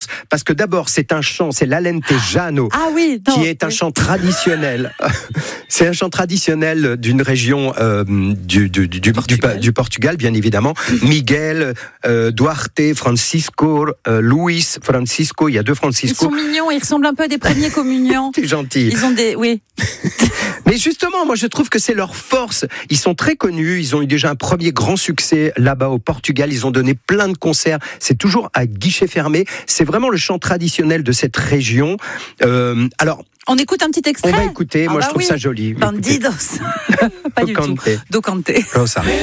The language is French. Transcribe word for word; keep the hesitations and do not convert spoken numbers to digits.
parce que d'abord, c'est un chant, c'est l'Alentejano, ah oui, non, qui est un oui. chant traditionnel. C'est un chant traditionnel d'une région euh, du, du, du, du, Portugal. Du, du Portugal, bien évidemment. Miguel, euh, Duarte, Francisco, euh, Luis, Francisco, il y a deux Francisco. Ils sont mignons, ils ressemblent un peu à des premiers communiants. C'est gentil. Ils ont des, oui. Mais justement, moi je trouve que c'est leur force. Ils sont très connus, ils ont eu déjà un premier grand succès là-bas au Portugal. Ils ont donné plein de concerts. C'est toujours à guichet fermé. C'est vraiment le chant traditionnel de cette région. Euh, alors. On écoute un petit extrait. On va écouter. Ah moi bah je trouve oui. ça joli. Bandidos. Pas du tout. Do Cante. Comme ça.